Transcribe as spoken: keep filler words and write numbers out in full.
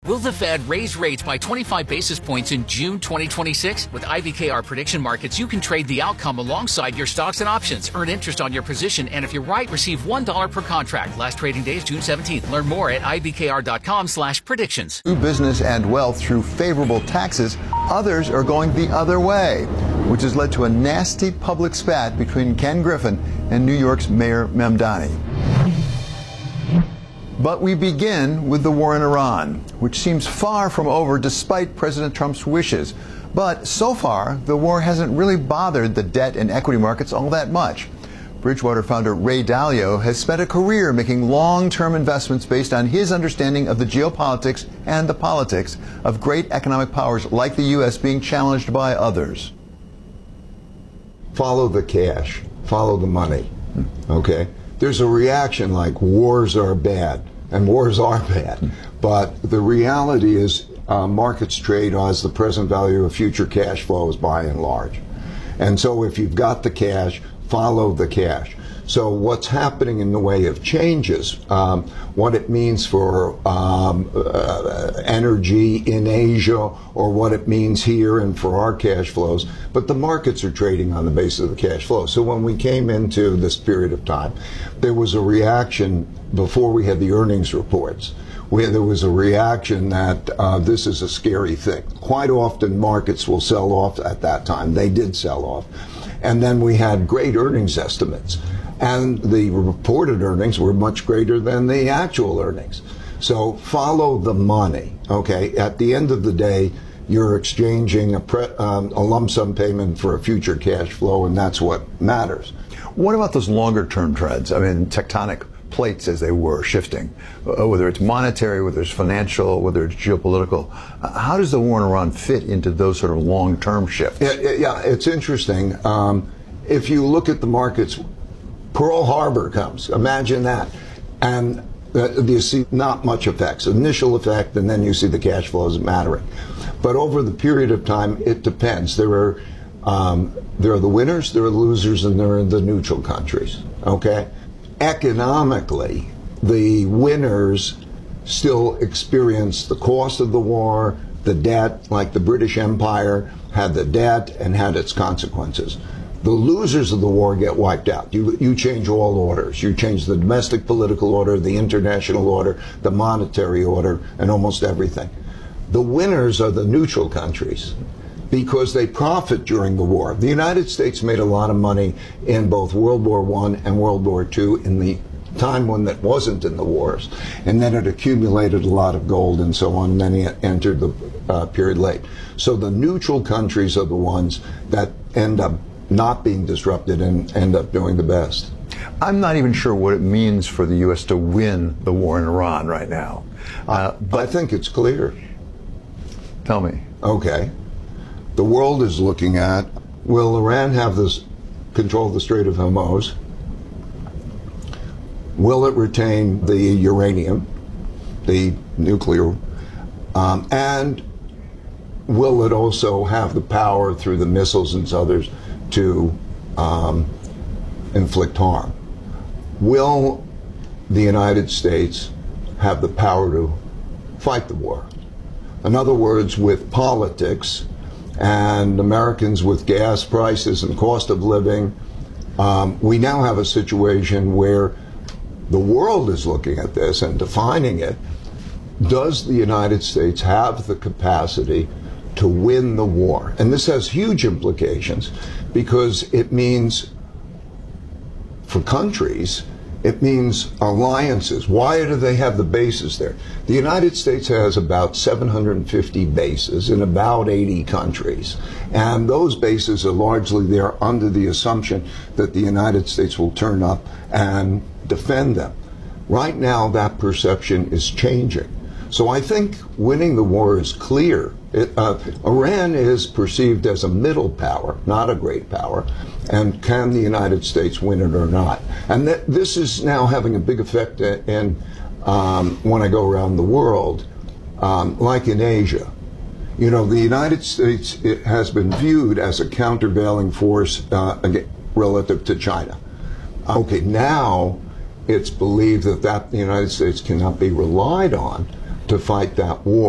Will the Fed raise rates by twenty-five basis points in June twenty twenty-six? With I B K R Prediction Markets, you can trade the outcome alongside your stocks and options. Earn interest on your position, and if you're right, receive one dollar per contract. Last trading day is June seventeenth. Learn more at ibkr.com slash predictions. Do business and wealth through favorable taxes. Others are going the other way, which has led to a nasty public spat between Ken Griffin and New York's Mayor Mamdani. But we begin with the war in Iran, which seems far from over despite President Trump's wishes. But so far, the war hasn't really bothered the debt and equity markets all that much. Bridgewater founder Ray Dalio has spent a career making long-term investments based on his understanding of the geopolitics and the politics of great economic powers like the U S being challenged by others. Follow the cash. Follow the money. Okay? There's a reaction like wars are bad, and wars are bad. But the reality is uh, markets trade as the present value of future cash flows by and large. And so if you've got the cash, follow the cash. So what's happening in the way of changes, um, what it means for um, uh, energy in Asia, or what it means here and for our cash flows, but the markets are trading on the basis of the cash flow. So when we came into this period of time, there was a reaction before we had the earnings reports, where there was a reaction that uh, this is a scary thing. Quite often markets will sell off at that time. They did sell off. And then we had great earnings estimates. And the reported earnings were much greater than the actual earnings. So follow the money, okay? At the end of the day, you're exchanging a, pre, um, a lump sum payment for a future cash flow, and that's what matters. What about those longer-term trends? I mean, tectonic plates as they were shifting, uh, whether it's monetary, whether it's financial, whether it's geopolitical. Uh, how does the war in Iran fit into those sort of long-term shifts? Yeah, yeah, it's interesting. Um, if you look at the markets, Pearl Harbor comes. Imagine that. And uh, you see not much effects, initial effect, and then you see the cash flows mattering. But over the period of time, it depends. There are um, there are the winners, there are the losers, and there are the neutral countries. Okay? Economically, the winners still experience the cost of the war, the debt, like the British Empire had the debt and had its consequences. The losers of the war get wiped out. You, you change all orders. You change the domestic political order, the international order, the monetary order, and almost everything. The winners are the neutral countries because they profit during the war. The United States made a lot of money in both World War One and World War Two in the time when that wasn't in the wars. And then it accumulated a lot of gold and so on, and then it entered the uh, period late. So the neutral countries are the ones that end up not being disrupted and end up doing the best. I'm not even sure what it means for the U S to win the war in Iran right now. Uh, but I think it's clear. Tell me. Okay. The world is looking at, will Iran have this control of the Strait of Hormuz? Will it retain the uranium, the nuclear, um, and will it also have the power through the missiles and others to um, inflict harm? Will the United States have the power to fight the war? In other words, with politics and Americans with gas prices and cost of living, um, we now have a situation where the world is looking at this and defining it. Does the United States have the capacity to win the war? And this has huge implications because it means, for countries, it means alliances. Why do they have the bases there? The United States has about seven hundred fifty bases in about eighty countries. And those bases are largely there under the assumption that the United States will turn up and defend them. Right now, that perception is changing. So I think winning the war is clear. It, uh, Iran is perceived as a middle power, not a great power. And can the United States win it or not? And th this is now having a big effect in, um, when I go around the world, um, like in Asia. You know, the United States it has been viewed as a countervailing force uh, relative to China. Okay, now it's believed that, that the United States cannot be relied on to fight that war.